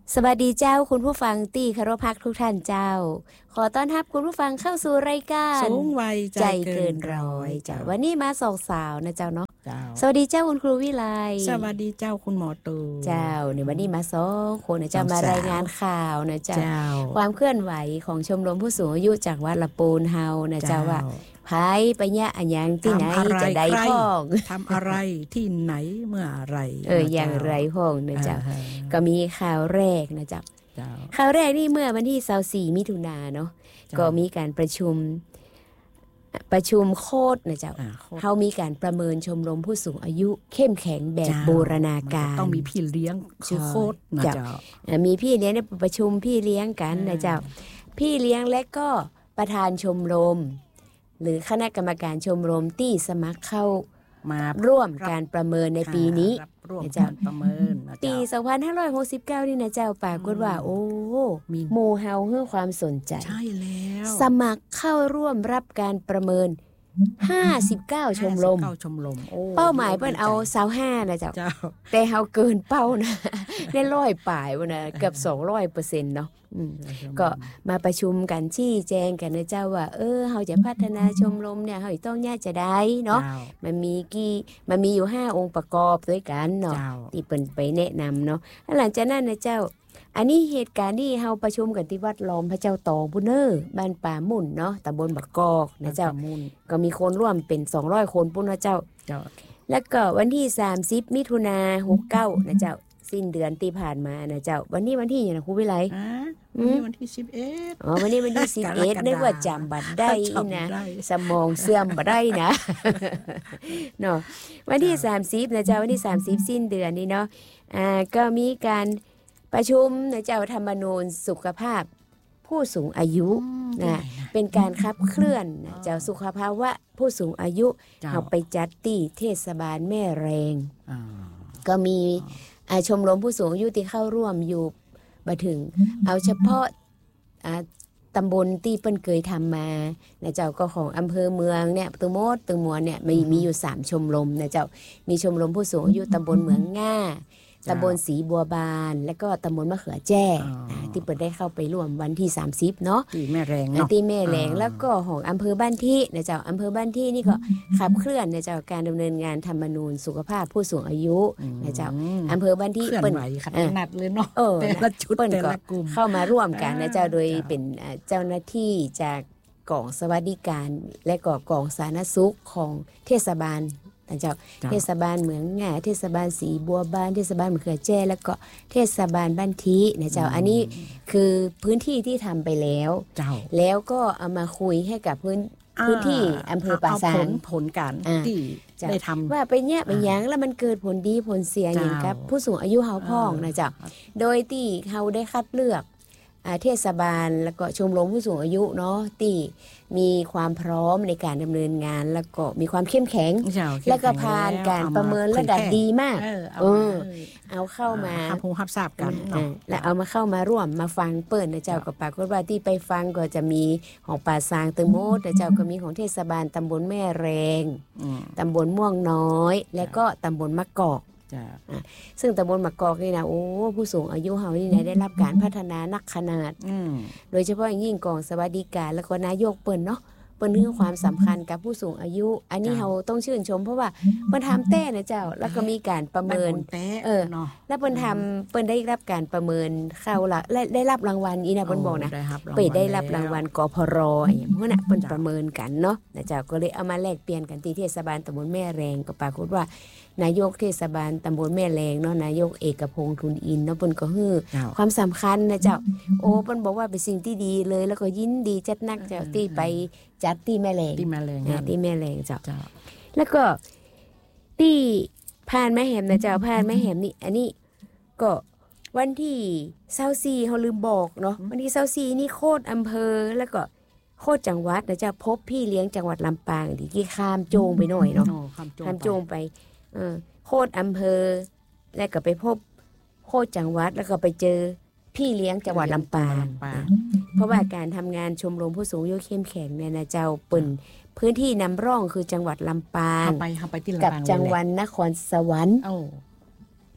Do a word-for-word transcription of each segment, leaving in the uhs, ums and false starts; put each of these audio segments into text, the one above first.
สวัสดีเจ้าคุณผู้ฟังตี้คารพรักทุกท่านเจ้าขอต้อนรับคุณผู้ฟังเข้าสู่รายการสูงวัยใจเกินร้อยเจ้าวันนี้มาสองสาวนะเจ้าเนาะสสวัสดีเจ้าคุณครูวิไลสวัสดีเจ้าคุณหมอตูเจ้าในวันนี้มาสองคนนะเจ้ามารายงานข่าวนะเจ้าความเคลื่อนไหวของชมรมผู้สูงอายุจากวัดละปูนเฮานะเจ้าว่าไผไปเนี่ยอันยังที่ไหนจะได้พ้องทำอะไรที่ไหนเมื่อไรเอออย่างไรพ้องนะเจ้าก็มีข่าวแรกนะเจ้าข่าวแรกนี่เมื่อวันที่ยี่สิบสี่มิถุนายนเนาะก็มีการประชุมประชุมโคตรนะเจ้าเขามีการประเมินชมรมผู้สูงอายุเข้มแข็งแบบบูรณาการต้องมีพี่เลี้ยงคือโคตรนะเจ้ามีพี่เลี้ยงในประชุมพี่เลี้ยงกันนะเจ้าพี่เลี้ยงและก็ประธานชมรมหรือคณะกรรมการชมรมที่สมัครเข้ามาร่วมการประเมินในปีนี้นะเจ้าประเมินปีสองพันห้าร้อยหกสิบเก้านี่นะเจ้าปรากฏว่าโอ้มีหมู่เฮาให้ความสนใจใช่แล้วสมัครเข้าร่วมรับการประเมินห้าสิบเก้าชมรมเป้าหมายเปิ้นเอายี่สิบห้านะเจ้าแต่เฮาเกินเป้านะได้ร้อยปลายว่านะเกือบ สองร้อยเปอร์เซ็นต์ เนาะก็มาประชุมกันชี้แจงกันนะเจ้าว่าเออเฮาจะพัฒนาชมรมเนี่ยเฮาต้องย่าจะได้เนาะมันมีกี่มันมีอยู่ห้าองค์ประกอบด้วยกันเนาะที่เปิ้นไปแนะนำเนาะหลังจากนั้นนะเจ้าอันนี้เหตุการณ์ที่เฮาประชุมกันที่วัดล้อมพระเจ้าตองบุญเนอร์บ้านป่ามุ่นเนาะตำบลบักกอกนะเจ้าก็มีคนร่วมเป็นสองร้อยคนปุ้นนะเจ้าแล้วก็วันที่สามสิบมิถุนายนหกสิบเก้านะเจ้าสิ้นเดือนที่ผ่านมานะเจ้าวันนี้วันที่อย่างนะครูวิไลวันนี้วันที่สิบเอ็ดอ๋อวันนี้วันที่สิบเอ็ดนึกว่าจำบัตรได้นะสมองเสื่อมบ่ได้นะเนาะวันที่สามสิบนะเจ้าวันที่สามสิบสิ้นเดือนนี้เนาะอ่าก็มีการประชุมนะเจ้าธรรมนูญสุขภาพผู้สูงอายุนะเป็นการขับเคลื่อนนะเจ้าสุขภาวะผู้สูงอายุเอาไปจัดที่เทศบาลแม่แรงก็มีชมรมผู้สูงอายุที่เข้าร่วมอยู่มาถึงเอาเฉพาะตำบลที่เปิ้นเคยทำมานะเจ้าก็ของอำเภอเมืองเนี่ยตึงโมดตึงมัวเนี่ยมีมีอยู่สามชมรมนะเจ้ามีชมรมผู้สูงอายุตำบลเหมืองง่าตำบลสีบัวบานและก็ตำบลมะเขือแจ้ที่เปิดได้เข้าไปร่วมวันที่สามสิบเนาะที่แม่แรงเนาะที่แม่แรงแล้วก็ของอำเภอบ้านที่นะเจ้าอำเภอบ้านที่นี่ก็ขับเคลื่อนนะเจ้าการดำเนินงานธรรมนูญสุขภาพผู้สูงอายุนะเจ้าอำเภอบ้านที่เปิ้นขนาดเลยเนาะแต่ละชุดแต่ละกลุ่มเข้ามาร่วมกันนะเจ้าโดยเป็นเจ้าหน้าที่จากกองสวัสดิการและก็กองสาธารณสุขของเทศบาลเจ้าเทศบาลเหมืองง่าเทศบาลสีบัวบานเทศบาลมะเขือแจ้แล้วก็เทศบาลบ้านทีนะเจ้าอันนี้คือพื้นที่ที่ทำไปแล้วแล้วก็เอามาคุยให้กับพื้นพื้นที่อำเภอป่าซางผลการที่ได้ทำว่าไปเนี้ยไปยังแล้วมันเกิดผลดีผลเสียอย่างกับผู้สูงอายุเฮาพ้องนะเจ้าโดยที่เฮาได้คัดเลือกเทศบาลแล้วก็ชมรมผู้สูงอายุเนาะที่มีความพร้อมในการดำเนินงานแล้วก็มีความเข้มแข็งแล้วก็ผ่านการประเมินระดับดีมากเออเอาเข้ามารับรู้รับทราบกันแล้วเอามาเข้ามาร่วมมาฟังเปิ้นนะเจ้าก็ปรากฏว่าที่ไปฟังก็จะมีของป่าซางตึงโมดนะเจ้าก็มีของเทศบาลตำบลแม่แรงตำบลม่วงน้อยและก็ตำบลมะกอกซึ่งตำบลมะกอกนี่นะโอ้ผู้สูงอายุเฮานี่นะได้รับการพัฒนานักขนาดโดยเฉพาะอย่างยิ่งกองสวัสดิการแล้วก็นายกเปิ้นเนาะเปิ้นให้ความสำคัญกับผู้สูงอายุอันนี้เฮาต้องชื่นชมเพราะว่าเปิ้นทำแต้นะเจ้าแล้วก็มีการประเมินเออแล้วเปิ้นทำเปิ้นได้รับการประเมินเข้าละได้รับรางวัลอีนะเปิ้นบอกนะเปิ้นได้รับรางวัลกพรอย่างพวกน่ะเปิ้นประเมินกันเนาะนะเจ้าก็เลยเอามาแลกเปลี่ยนกันที่เทศบาลตำบลแม่แรงก็ปรากฏว่านายกเทศบาลตำบลแม่แรงเนาะนายกเอกพงษ์ทุนอินเนาะเปิ้นก็ฮื้อความสำคัญนะเจ้าโอ้เปิ้นบอกว่าเป็นสิ่งที่ดีเลยแล้วก็ยินดีจัดนักเจ้าที่ไปจัดที่แม่แรงที่แม่แรงที่แม่แรงเจ้าแล้วก็ที่ผ่านแม่แหมนะเจ้าผ่านแม่แหมนี่อันนี้ก็วันที่ยี่สิบสี่เฮาลืมบอกเนาะวันที่ยี่สิบสี่นี่โคตรอำเภอแล้วก็โคตรจังหวัดนะเจ้าพบพี่เลี้ยงจังหวัดลำปางที่ข้ามโจงไปหน่อยเนาะข้ามโจงไปเออโคตรอำเภอแล้วก็ไปพบโคตรจังหวัดแล้วก็ไปเจอพี่เลี้ยงจังหวัดลำปางเพราะว่าการทำงานชมรมผู้สูงอายุเข้มแข็งเนี่ยนะเจ้าเปิ่นพื้นที่นำร่องคือจังหวัดลำปางกับจังหวัดนครสวรรค์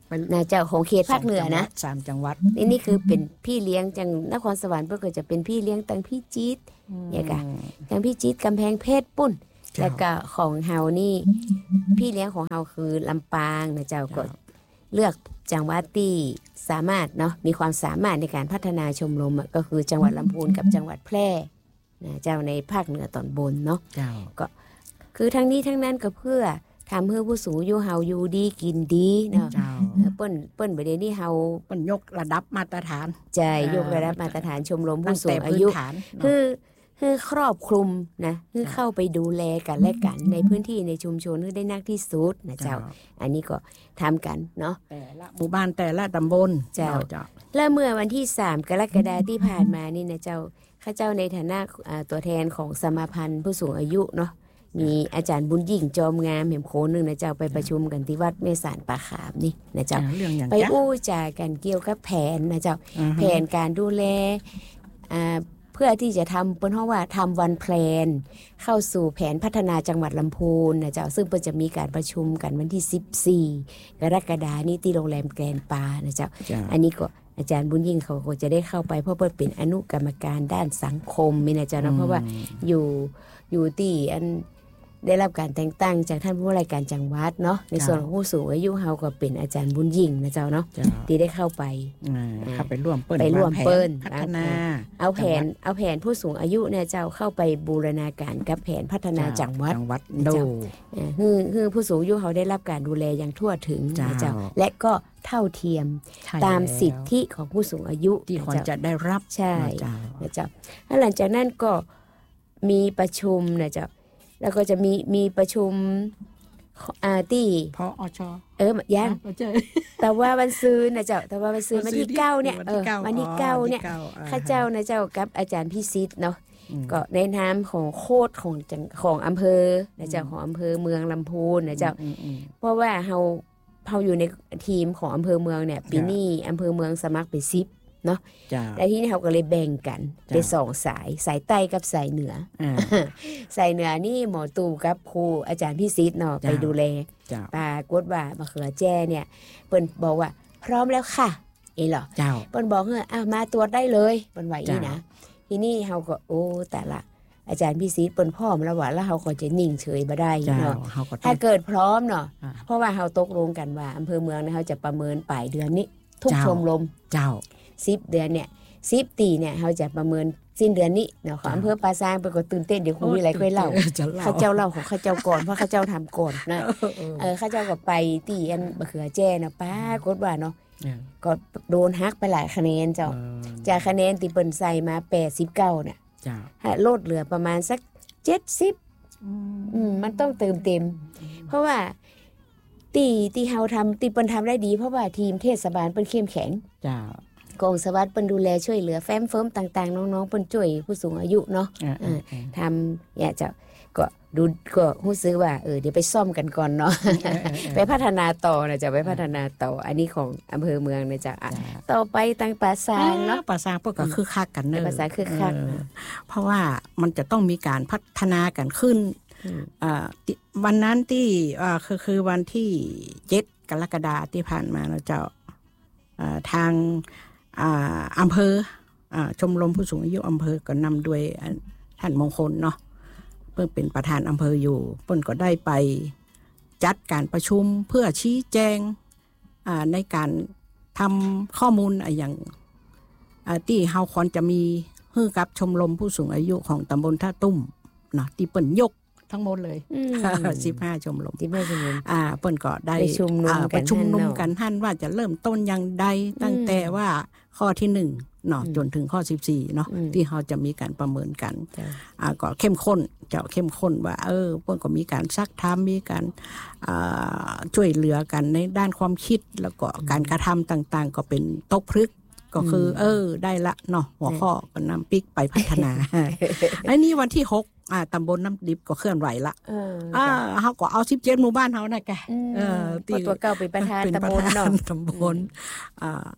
นะเจ้าของเขตภาคเหนือนะสามจังหวัดนี่นี่คือเป็นพี่เลี้ยงจังนครสวรรค์เพิ่นก็จะเป็นพี่เลี้ยงตังพี่จี๊ดเนี่ยค่ะตังพี่จี๊ดกำแพงเพชรปุ้นแล้วก็ของเฮานี่พี่เลี้ยงของเฮาคือลำปางนะเจ้าก็เลือกจังหวัดที่สามารถเนาะมีความสามารถในการพัฒนาชมรมก็คือจังหวัดลำพูนกับจังหวัดแพร่นะเจ้าในภาคเหนือตอนบนเนาะก็คือทั้งนี้ทั้งนั้นก็เพื่อทำเพื่อผู้สูงอายุเฮาอยู่ดีกินดีเนาะเปิ้นเปิ้นประเด็นนี้เฮาเปิ้นยกระดับมาตรฐานใจยกระดับมาตรฐานชมรมผู้สูงอายุคือคือครอบคลุมนะคือเข้าไปดูแลกันและกันในพื้นที่ในชุมชนให้ได้นักที่สุดนะเจ้าอันนี้ก็ทำกันเนาะแต่ละหมู่บ้านแต่ละตำบลเจ้าและเมื่อวันที่สามกรกฎาคมที่ผ่านมานี่นะเจ้าข้าเจ้าในฐานะตัวแทนของสมาพันธ์ผู้สูงอายุเนาะมีอาจารย์บุญยิ่งจอมงามแห่มโขนึงนะเจ้าไปประชุมกันที่วัดเมสานป่าขามนี่นะเจ้าไปอู้จากันเกี่ยวกับแผนนะเจ้าแผนการดูแลเพื่อที่จะทำเป็นเพราะว่าทำวันแพลนเข้าสู่แผนพัฒนาจังหวัดลำพูนนะเจ้าซึ่งเพิ่นจะมีการประชุมกันวันที่สิบสี่กรกฎาคมนี้ที่โรงแรมแกรนปานะเจ้าอันนี้ก็อาจารย์บุญยิ่งเขาก็จะได้เข้าไปเพราะเพิ่นเป็นอนุกรรมการด้านสังคมนี่นะเจ้าเนาะเพราะว่าอยู่อยู่ที่อันได้รับการแต่งตั้งจากท่านผู้ว่าราชการจังหวัดเนาะในส่วนของผู้สูงอายุเฮาก็เป็นอาจารย์บุญยิ่งนะเจ้าเนาะที่ได้เข้าไปเข้าไปร่วมเปิ้นไปร่วมเปิ้นพัฒนาเอาแผนเอาแผนผู้สูงอายุเนี่ยเจ้าเข้าไปบูรณาการกับแผนพัฒนาจังหวัดจังหวัดโดคือคือผู้สูงอายุเขาได้รับการดูแลอย่างทั่วถึงนะเจ้าและก็เท่าเทียมตามสิทธิของผู้สูงอายุที่ควรจะได้รับใช่นะเจ้าแล้วหลังจากนั้นก็มีประชุมนะเจ้าแล้วก็จะมีมีประชุมอาที่พออชเออยังแต่ว่าวันซื้อนะเจ้าแต่ว่าวันซื้อวันที่เก้าเนี่ยเออวันที่เก้าเนี่ยข้าเจ้านะเจ้ากับอาจารย์พิสิทธิ์เนาะก็ในนามของโคตรของของอำเภอนะเจ้าของอำเภอเมืองลำพูนนะเจ้าเพราะว่าเฮาเฮาอยู่ในทีมของอำเภอเมืองเนี่ยปีนี้อำเภอเมืองสมัครไปสิบเนาะแล้วที่นี่เขาก็เลยแบ่งกันเป็นสองสายสายใต้กับสายเหนือสายเหนือนี่หมอตู่กับครูอาจารย์พิสิทธิ์เนาะไปดูแลปรากฏว่ามะเขือแจ้เนี่ยเปิ้นบอกว่าพร้อมแล้วค่ะเอ๋เหรอเปิ้นบอกเฮ้ยอ้าวมาตรวจได้เลยเปิ้นว่าอีนะทีนี้เฮาก็โอ้แต่ละอาจารย์พิสิทธิ์เปิ้นพร้อมแล้วว่าแล้วเฮาก็จะนิ่งเฉยบ่ได้เนาะถ้าเกิดพร้อมเนาะเพราะว่าเฮาตกลงกันว่าอำเภอเมืองเนี่ยเฮาจะประเมินปลายเดือนนี้ทุกชมรมเจ้าสิบเดือนเนี่ยสิบตีเนี่ยเขาจะประเมินสิ้นเดือนนี้เนาะของอำเภอปราซางไปก็ตื่นเต้นเดี๋ยวคงมีอะไรค่อยเล่าข้าเจ้าเล่าของข้าเจ้าก่อนเพราะข้าเจ้าทำก่อนนะเออข้าเจ้าก็ไปตีอันมะเขือแจ้นะป้ากดว่าเนาะก็โดนฮักไปหลายคะแนนเจ้าจากคะแนนตีเปิ้นใส่มาแปดสิบเก้าเนี่ยลดเหลือประมาณสักเจ็ดสิบมันต้องเติมเต็มเพราะว่าตีตีเฮาทำตีเปิ้นทำได้ดีเพราะว่าทีมเทศบาลเปิ้นเข้มแข็งกองสวัสดิ์เปิ้นดูแลช่วยเหลือแฟ้มเฟิร์มต่างๆน้องๆเปิ้นช่วยผู้สูงอายุเนาะทำอยากจะก็ดูก็รู้สึกว่าเออเดี๋ยวไปซ่อมกันก่อนเนาะไปพัฒนาต่อนะจะไปพัฒนาต่ออันนี้ของอำเภอเมืองนะจ๊ะต่อไปตังป่าซางเนาะป่าซางพวกก็คือคักกันเนอะป่าซางคือคักเพราะว่ามันจะต้องมีการพัฒนากันขึ้นวันนั้นที่คือคือวันที่เจ็ดกรกฎาคมที่ผ่านมาเราจะทางอำเภอชมรมผู้สูงอายุอำเภอก็นำด้วยท่านมงคลเนาะเพิ่งเป็นประธานอำเภออยู่เพิ่นก็ได้ไปจัดการประชุมเพื่อชี้แจงในการทำข้อมูลอย่างที่เฮาควรจะมีให้กับชมรมผู้สูงอายุของตำบลท่าตุ้มเนาะที่เปิ้นยกทั้งหมดเลยสิบห้าชมรมสิบห้าชมรมอ่าเปิ้นก็ได้ประชุมนุมกันประชุมนุมกันท่านว่าจะเริ่มต้นอย่างใดตั้งแต่ว่าข้อที่หนึ่งเนาะจนถึงข้อสิบสี่เนาะที่เราจะมีการประเมินกันอ่าก็เข้มข้นเจ้าเข้มข้นว่าเออเปิ้นก็มีการซักถามมีการอ่าช่วยเหลือกันในด้านความคิดแล้วก็การกระทำต่างๆก็เป็นตกพลึกก็คือเออได้ละเนาะหัวข้อก็นำปิ๊กไปพัฒนาอันนี้วันที่หกอ่าตำบลน้ำดิบก็เคลื่อนไหวละอ่าเฮาก็เอาสิบเจ็ดหมู่บ้านเฮาน่ะแกเออตัวเก่าเป็นประธานตำบลเนาะตำบลอ่าพ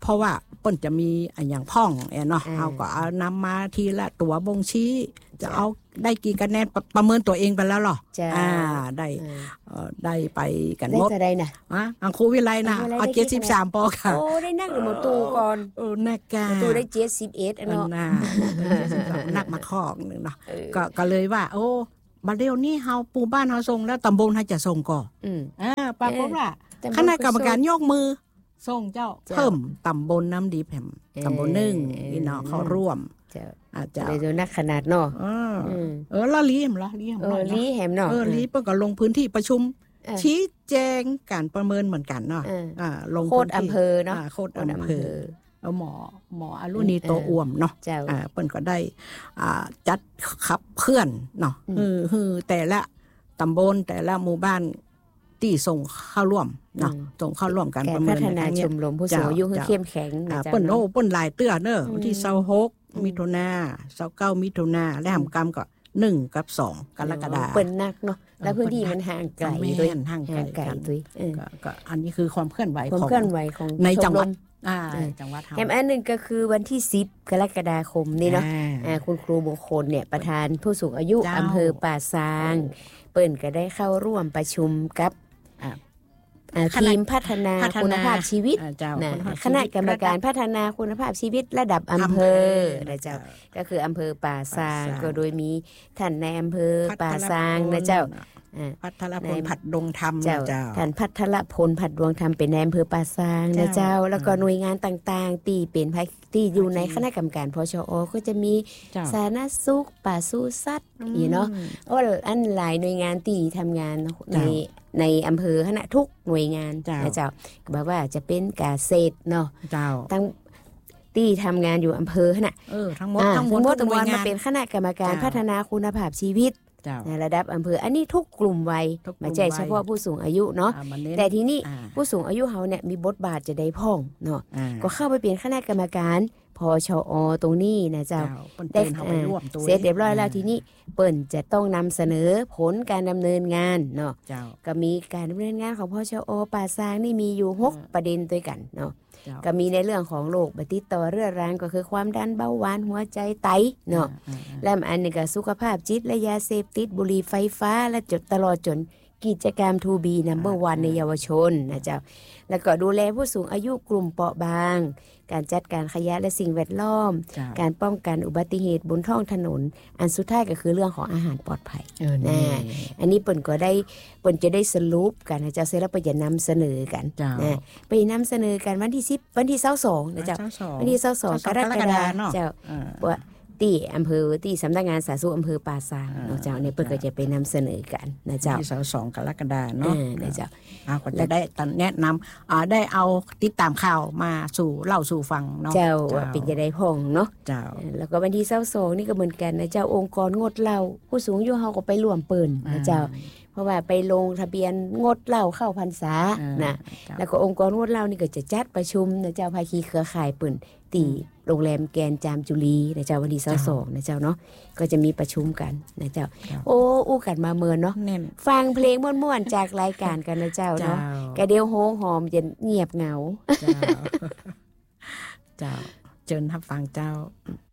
เพราะว่าเปิ้นจะมีอันอย่างพ่องเนาะเอาก็เอานำมาทีละตัวบ่งชี้จะเอาได้กี่คะแนนประเมินตัวเองไปแล้วหรออ่าได้ได้ไปกันหมดได้นะอ่ะอังครูวิไลนะเอาเจ็ดสิบสามปอค่ะโอ้ได้นักหรือหมอตูก่อนเออนักกาหมอตูได้เจ็ดสิบเอ็ดเนาะนักมาคอกนึงเนาะก็ก็เลยว่าโอ้บัดเดี๋ยวนี้เฮาปู่บ้านเฮาส่งแล้วตำบลเฮาจะส่งก่ออืมอ่าปรากฏว่าคณะกรรมการยกมือส่งเจ้าเพิ่มตำบลน้ำดีแผ่มตำบลหนึ่งนี่เนาะเขาร่วมอาจจะเลยดูนักขนาดเนาะเออละลีมละลีมเออลีแหมเนาะเออลีเปิ้นก็ลงพื้นที่ประชุมชี้แจงการประเมินเหมือนกันเนาะอ่าลงโคตรอำเภอเนาะโคตรอำเภอเอาหมอหมออรุณีโตอ่วมเนาะอ่าเปิ้นก็ได้อ่าจัดขับเคลื่อนเนาะคือคือแต่ละตำบลแต่ละหมู่บ้านที่ส่งเข้าร่วมเนาะส่งเข้าร่วมกันประเมินพัฒนาชมรมผู้สูงอายุให้เข้มแข็งนะจ๊ะเปิ้นโอ้เปิ้นหลายเตื้อเด้อวันที่ยี่สิบหกมิถุนายนยี่สิบเก้ามิถุนายนและหำกรรมก็หนึ่งกับสองกรกฎาคมเปิ้นนักเนาะแล้วพื้นที่มันห่างไกลด้วยห่างไกลกันก็อันนี้คือความเคลื่อนไหวของความเคลื่อนไหวของในจังหวัดอ่าจังหวัดเฮาแถมอันนึงก็คือวันที่สิบกรกฎาคมนี่เนาะอ่าคุณครูมงคลเนี่ยประธานผู้สูงอายุอำเภอป่าซางเปิ้นก็ได้เข้าร่วมประชุมกับทีมพัฒนาคุณภาพชีวิตนะคณะกรรมการพัฒนาคุณภาพชีวิตระดับอำเภอนะเจ้าก็คืออำเภอป่าซางก็โดยมีท่านในอำเภอป่าซางนะเจ้าพัทรพลผัดดวงธรรมเจ้าท่านพัทรพลผัดดวงธรรมเป็นในอำเภอป่าซางนะเจ้าแล้วก็หน่วยงานต่างๆที่เป็นภาคที่อยู่ในคณะกรรมการพชอก็จะมีสาธารณสุขป่าสุสัตว์อยู่เนาะโอ้อันหลายหน่วยงานที่ทำงานในในอำเภอคณะทุกหน่วยงานนะเจ้าก็บอกว่าจะเป็นเกษตรเนาะตั้งที่ทำงานอยู่อำเภอคณะทั้งหมดทั้งหมดทั้งมวลมาเป็นคณะกรรมการพัฒนาคุณภาพชีวิตในระดับอำเภออันนี้ทุกกลุ่มวัยไม่ใช่เฉพาะผู้สูงอายุเนาะแต่ทีนี้ผู้สูงอายุเขาเนี่ยมีบทบาทจะได้พ่องเนาะก็เข้าไปเป็นคณะกรรมการพชอตรงนี้นะเจ้าได้เสร็จเรียบร้อยแล้วทีนี้เปิ้นจะต้องนำเสนอผลการดำเนินงานเนาะก็มีการดำเนินงานของพชอป่าซางนี่มีอยู่หกประเด็นด้วยกันเนาะก็มีในเรื่องของโรคติดต่อเรื้อรังก็คือความดันเบาหวานหัวใจไตเนาะและอันนี้ก็สุขภาพจิตและยาเสพติดบุหรี่ไฟฟ้าและจดตลอดจนกิจกรรม ทู บี นัมเบอร์ วัน ในเยาวชนนะเจ้าแล้วก็ดูแลผู้สูงอายุกลุ่มเปราะบางการจัดการขยะและสิ่งแวดล้อมการป้องกันอุบัติเหตุบนท้องถนนอันสุดท้ายก็คือเรื่องของอาหารปลอดภัยนะอันนี้เปิ้นก็ได้เปิ้นจะได้สรุปกันนะเจ้าเสร็จแล้วไปจะนำเสนอกันนะไปนำเสนอกันวันที่สิบวันที่ยี่สิบสองนะเจ้าวันที่ยี่สิบสองกรกฎาคมเจ้าว่าที่อำเภอที่สำนักงานสาธารณสุขอำเภอป่าซางเนาะเจ้าเนี่ยเปิ้นก็จะไปนำเสนอกันนะเจ้าที่ยี่สิบสองกรกฎาคมเนาะนะเจ้าเอาก็จะได้แนะนำอ่าได้เอาติดตามข่าวมาสู่เล่าสู่ฟังเนาะเจ้าว่าเป็นจะได้พ่องเนาะเจ้าแล้วก็วันที่ยี่สิบสองนี่ก็เหมือนกันนะเจ้าองค์กรงดเหล้าผู้สูงอายุเฮาก็ไปร่วมเปิ้นนะเจ้าเพราะว่าไปลงทะเบียนงดเหล้าเข้าพรรษานะแล้วก็องค์กรงดเหล้านี่ก็จะจัดประชุมนะเจ้าภาคีเครือข่ายเปิ้นที่โรงแรมแกนจามจุลีนะเจ้าวันที่ยี่สิบสองนะเจ้าเนาะก็จะมีประชุมกันนะเจ้าโอ้อู้กันมาเมินเนาะฟังเพลงม่วนๆจากรายการกันนะเจ้าเนาะกระเดียวโฮงหอมจะเงียบเหงาเจ้าเจิญรับฟังเจ้า